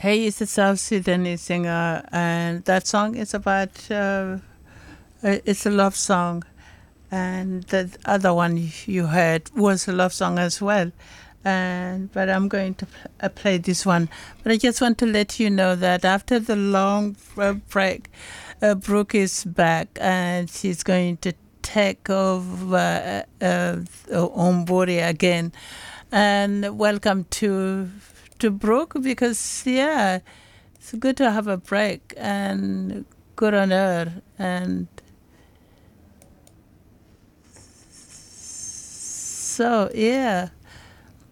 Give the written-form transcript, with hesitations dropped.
Hey is a South Sudanese singer, and that song is about it's a love song, and the other one you heard was a love song as well. And but I'm going to play this one. But I just want to let you know that after the long break, Brooke is back, and she's going to take over Ombori again. And welcome to Brooke, because yeah, it's good to have a break, and good on her. And so, yeah.